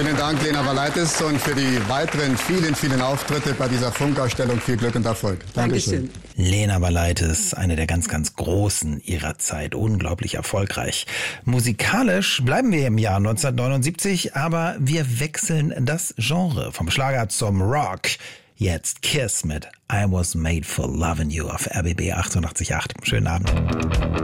Vielen Dank, Lena Valaitis, und für die weiteren vielen Auftritte bei dieser Funkausstellung viel Glück und Erfolg. Dankeschön. Lena Valaitis, eine der ganz Großen ihrer Zeit, unglaublich erfolgreich. Musikalisch bleiben wir im Jahr 1979, aber wir wechseln das Genre vom Schlager zum Rock. Jetzt Kiss mit I Was Made for Loving You auf RBB 88.8. Schönen Abend.